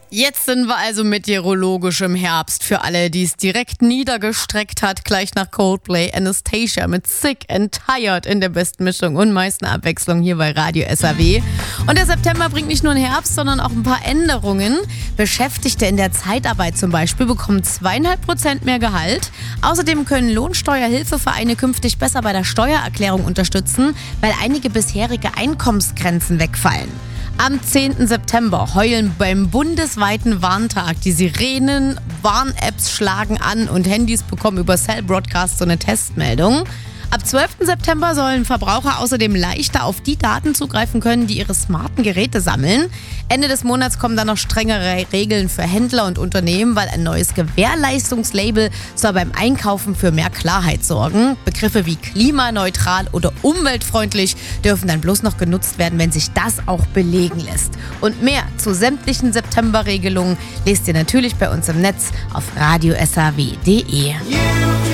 Jetzt sind wir also meteorologisch im Herbst. Für alle, die es direkt niedergestreckt hat, gleich nach Coldplay, Anastasia mit Sick and Tired in der besten Mischung und meisten Abwechslung hier bei Radio SAW. Und der September bringt nicht nur einen Herbst, sondern auch ein paar Änderungen. Beschäftigte in der Zeitarbeit zum Beispiel bekommen 2,5% mehr Gehalt. Außerdem können Lohnsteuerhilfevereine künftig besser bei der Steuererklärung unterstützen, weil einige bisherige Einkommensgrenzen wegfallen. Am 10. September heulen beim bundesweiten Warntag die Sirenen, Warn-Apps schlagen an und Handys bekommen über Cell Broadcast so eine Testmeldung. Ab 12. September sollen Verbraucher außerdem leichter auf die Daten zugreifen können, die ihre smarten Geräte sammeln. Ende des Monats kommen dann noch strengere Regeln für Händler und Unternehmen, weil ein neues Gewährleistungslabel soll beim Einkaufen für mehr Klarheit sorgen. Begriffe wie klimaneutral oder umweltfreundlich dürfen dann bloß noch genutzt werden, wenn sich das auch belegen lässt. Und mehr zu sämtlichen Septemberregelungen lest ihr natürlich bei uns im Netz auf radiosaw.de.